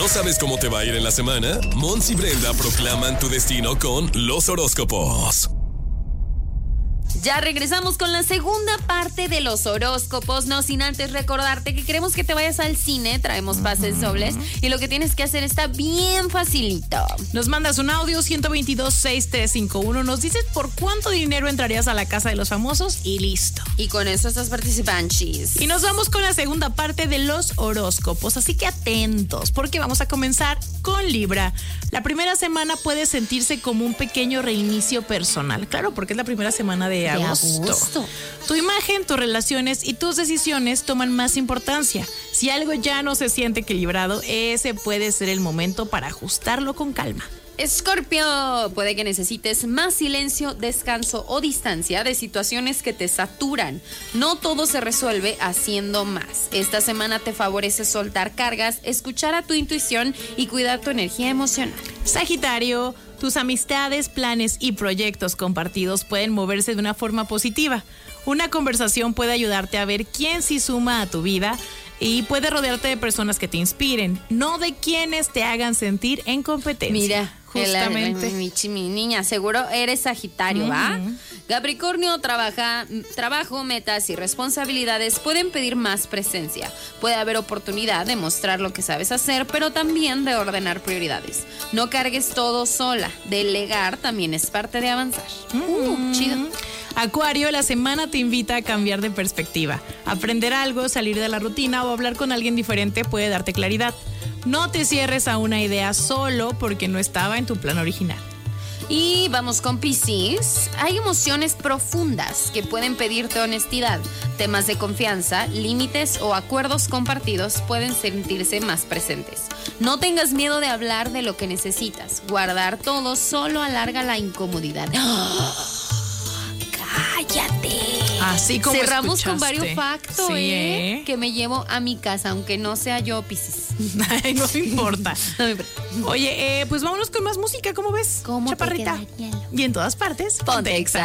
¿No sabes cómo te va a ir en la semana? Mons y Brenda proclaman tu destino con los horóscopos. Ya regresamos con la segunda parte de los horóscopos, no sin antes recordarte que queremos que te vayas al cine, traemos pases dobles y lo que tienes que hacer está bien facilito. Nos mandas un audio 122-6351, nos dices por cuánto dinero entrarías a la casa de los famosos y listo. Y con eso estás participantes. Y nos vamos con la segunda parte de los horóscopos, así que atentos, porque vamos a comenzar con Libra. La primera semana puede sentirse como un pequeño reinicio personal, claro, porque es la primera semana de agosto. Tu imagen, tus relaciones y tus decisiones toman más importancia. Si algo ya no se siente equilibrado, ese puede ser el momento para ajustarlo con calma. Escorpio, puede que necesites más silencio, descanso o distancia de situaciones que te saturan. No todo se resuelve haciendo más. Esta semana te favorece soltar cargas, escuchar a tu intuición y cuidar tu energía emocional. Sagitario, tus amistades, planes y proyectos compartidos pueden moverse de una forma positiva. Una conversación puede ayudarte a ver quién sí suma a tu vida y puede rodearte de personas que te inspiren, no de quienes te hagan sentir en competencia. Mira, justamente. Mi niña, seguro eres Sagitario, ¿va? Capricornio, trabajo, metas y responsabilidades pueden pedir más presencia. Puede haber oportunidad de mostrar lo que sabes hacer, pero también de ordenar prioridades. No cargues todo sola. Delegar también es parte de avanzar. Chido. Acuario, la semana te invita a cambiar de perspectiva. Aprender algo, salir de la rutina o hablar con alguien diferente puede darte claridad. No te cierres a una idea solo porque no estaba en tu plan original. Y vamos con Piscis. Hay emociones profundas que pueden pedirte honestidad. Temas de confianza, límites o acuerdos compartidos pueden sentirse más presentes. No tengas miedo de hablar de lo que necesitas. Guardar todo solo alarga la incomodidad. ¡Cállate! Así como cerramos escuchaste. Con varios factos, Sí, que me llevo a mi casa, aunque no sea yo Piscis. Ay, no me importa. No me importa. Oye, pues vámonos con más música, ¿cómo ves? ¿Cómo Chaparrita. te queda, Daniela? Y en todas partes, Ponte Exa.